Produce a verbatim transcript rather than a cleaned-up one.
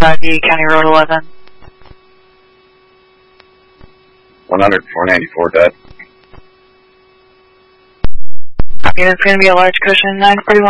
Kentucky, County Road eleven. one hundred, four ninety-four, dead. It's going to be a large cushion, nine forty-one.